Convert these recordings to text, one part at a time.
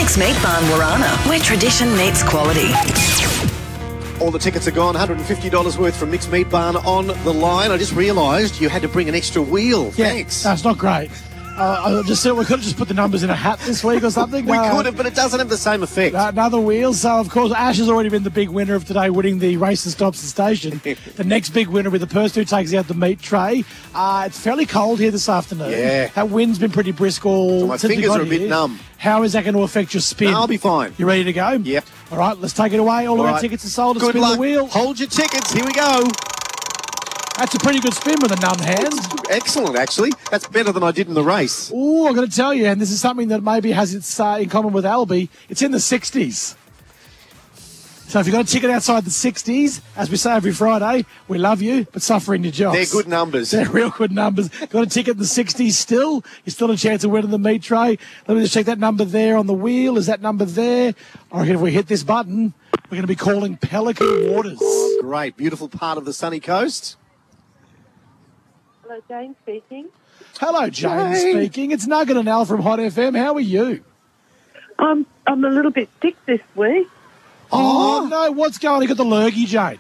Mixed Meat Barn Warana, where tradition meets quality. All the tickets are gone, $150 worth from Mixed Meat Barn on the line. I just realised you had to bring an extra wheel. Yeah, Thanks. That's not great. I just said we could have just put the numbers in a hat this week or something. We could have, but it doesn't have the same effect. Another wheel. So, of course, Ash has already been the big winner of today, winning the Race and Stops the Station. The next big winner with the person who takes out the meat tray. It's fairly cold here this afternoon. Yeah. That wind's been pretty brisk all So my since we fingers got are a bit here. numb. How is that going to affect your spin? No, I'll be fine. You ready to go? Yep. All right, let's take it away. All of our right. tickets are sold. Good Spin luck. the wheel. Hold your tickets. Here we go. That's a pretty good spin with a numb hand. Excellent, actually. That's better than I did in the race. Oh, I've got to tell you, and this is something that maybe has its in common with Albie, it's in the 60s. So if you've got a ticket outside the 60s, as we say every Friday, we love you, but suffer in your jobs. They're good numbers. They're real good numbers. Got a ticket in the 60s still? You've still a chance of winning the meat tray. Let me just check that number there on the wheel. Is that number there? I reckon if we hit this button, we're going to be calling Pelican Waters. Great. Beautiful part of the sunny coast. Hello, Jane speaking. Hello, Jane speaking. It's Nugget and Al from Hot FM. How are you? I'm a little bit sick this week. Oh, no, what's going on? You got the lurgy, Jane?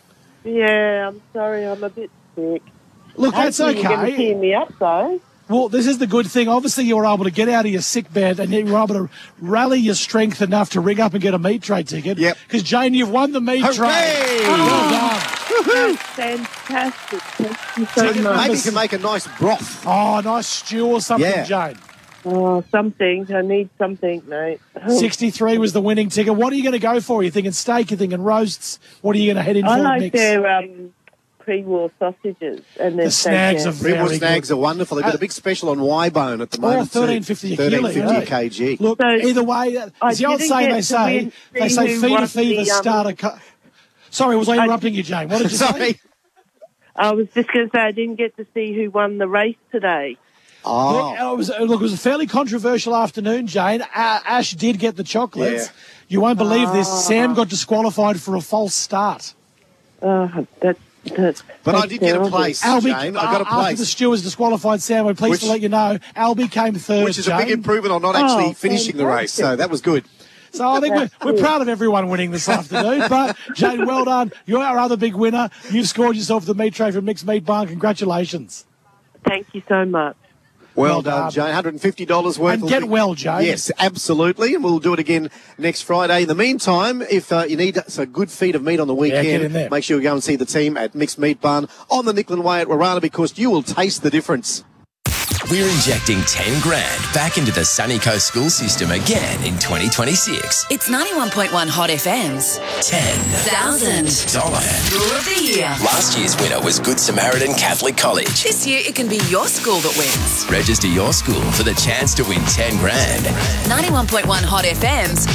Yeah, I'm sorry, I'm a bit sick. Look, that's Hopefully You're going to okay. cheer me up, though. Well, this is the good thing. Obviously, you were able to get out of your sick bed and you were able to rally your strength enough to ring up and get a meat tray ticket. Yep. Because, Jane, you've won the meat Hooray! tray. Well done. That's fantastic. Thank you so much. Maybe you can make a nice broth. Oh, nice stew or something, Yeah. Jane. Oh, something. I need something, mate. 63 was the winning ticket. What are you going to go for? You thinking steak? You thinking roasts? What are you going to head in I for like next? their pre-war sausages and their The snags steak are jam. Rimwood very snags good. are wonderful. They've got a big special on Y-bone at the moment. too. $13.50 a kilo. $13.50 a kg. Look, So, either way, it's the old didn't saying get they to say. win- They see say who feed a won fever, the, start a... Sorry, was I interrupting you, Jane? What did you say? Sorry. I was just going to say I didn't get to see who won the race today. Oh. Look, it was a fairly controversial afternoon, Jane. Ash did get the chocolates. Yeah. You won't believe this. Sam got disqualified for a false start. But But I did get a place, Albie, Jane. I got a after the place. stewards disqualified Sam, we're pleased Which- to let you know, Albie came third, Which is a big Jane. improvement on not actually Oh, finishing the race. So that was good. So I think we're proud of everyone winning this afternoon. But, Jane, well done. You're our other big winner. You've scored yourself the meat tray from Mixed Meat Barn. Congratulations. Thank you so much. Well Well done, done. Jane. $150 worth. And will get be- well, Jane. Yes, absolutely. And we'll do it again next Friday. In the meantime, if you need a good feed of meat on the weekend, get in there. make sure you go and see the team at Mixed Meat Barn on the Nickland Way at Warana, because you will taste the difference. We're injecting 10 grand back into the Sunny Coast school system again in 2026. It's 91.1 Hot FM's $10,000 School of the Year. Last year's winner was Good Samaritan Catholic College. This year, it can be your school that wins. Register your school for the chance to win 10 grand 91.1 Hot FM's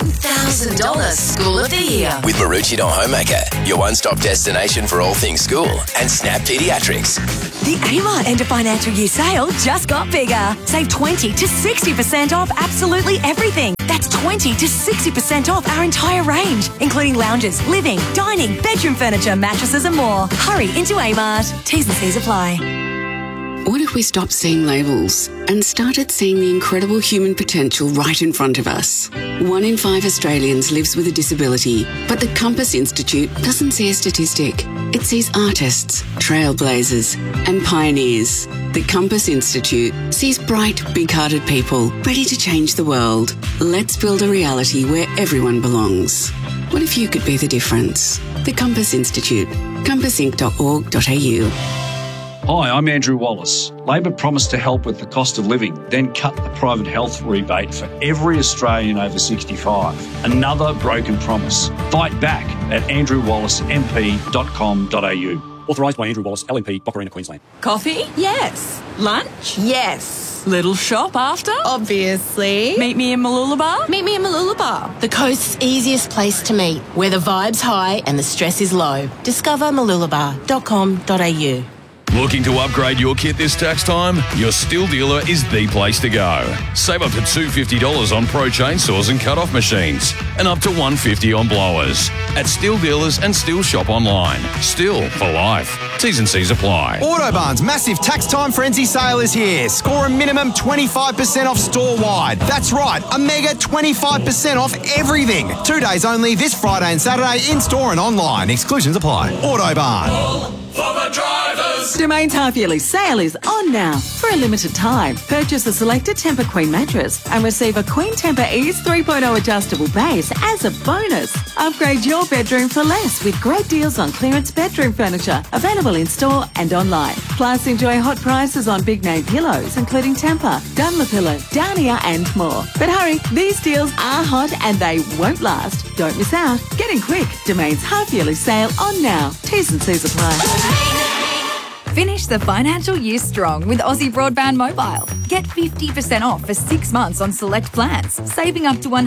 $10,000 School of the Year. with Maroochydore Homemaker, your one-stop destination for all things school, and Snap Pediatrics. The Amart end of financial year sale just got bigger. Save 20 to 60% off absolutely everything. That's 20 to 60% off our entire range, including lounges, living, dining, bedroom furniture, mattresses and more. Hurry into Amart. T's and C's apply. What if we stopped seeing labels and started seeing the incredible human potential right in front of us? 1 in 5 Australians lives with a disability, but the Compass Institute doesn't see a statistic. It sees artists, trailblazers, and pioneers. The Compass Institute sees bright, big-hearted people ready to change the world. Let's build a reality where everyone belongs. What if you could be the difference? The Compass Institute. compassinc.org.au. Hi, I'm Andrew Wallace. Labor promised to help with the cost of living, then cut the private health rebate for every Australian over 65. Another broken promise. Fight back at andrewwallacemp.com.au. Authorised by Andrew Wallace, LMP, Boccarina, Queensland. Coffee? Yes. Lunch? Yes. Little shop after? Obviously. Meet me in Mooloolaba? Meet me in Mooloolaba. The coast's easiest place to meet, where the vibe's high and the stress is low. Discover mooloolaba.com.au. Looking to upgrade your kit this tax time? Your Stihl dealer is the place to go. Save up to $250 on Pro chainsaws and cut-off machines, and up to $150 on blowers. At Stihl dealers and Stihl shop online. Stihl for life. T's and C's apply. Autobarn's massive tax time frenzy sale is here. Score a minimum 25% off store-wide. That's right, a mega 25% off everything. 2 days only this Friday and Saturday in-store and online. Exclusions apply. Autobarn. For the drivers. Domain's half-yearly sale is on now. For a limited time, purchase a selected Tempur Queen mattress and receive a Queen Tempur Ease 3.0 adjustable base as a bonus. Upgrade your bedroom for less with great deals on clearance bedroom furniture available in-store and online. Plus, enjoy hot prices on big-name pillows, including Tempur, Dunlopillow, Downier and more. But hurry, these deals are hot and they won't last. Don't miss out. Get in quick. Domain's half-yearly sale on now. T's and C's apply. Finish the financial year strong with Aussie Broadband Mobile. Get 50% off for 6 months on select plans, saving up to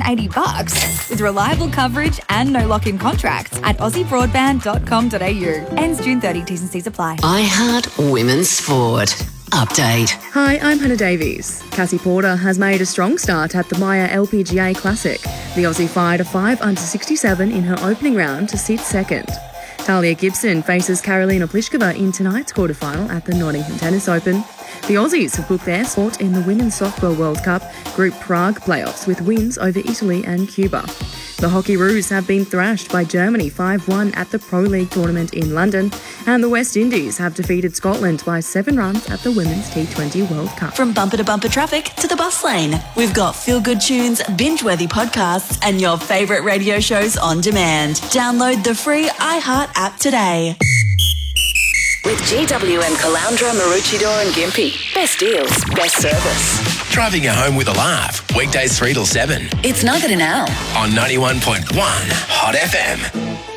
$180 with reliable coverage and no lock-in contracts at aussiebroadband.com.au. Ends June 30. T's and C's apply. iHeart Women's Sport. Update. Hi, I'm Hannah Davies. Cassie Porter has made a strong start at the Maya LPGA Classic. The Aussie fired a 5 under 67 in her opening round to sit second. Talia Gibson faces Karolina Pliskova in tonight's quarterfinal at the Nottingham Tennis Open. The Aussies have booked their spot in the Women's Softball World Cup Group Prague playoffs with wins over Italy and Cuba. The Hockeyroos have been thrashed by Germany 5-1 at the Pro League tournament in London, and the West Indies have defeated Scotland by 7 runs at the Women's T20 World Cup. From bumper to bumper traffic to the bus lane, we've got feel-good tunes, binge-worthy podcasts, and your favourite radio shows on demand. Download the free iHeart app today. With GWM Caloundra, Maroochydore and Gympie. Best deals, best service. Driving you home with a laugh. Weekdays 3 till 7. It's Nugget and Al. On 91.1 Hot FM.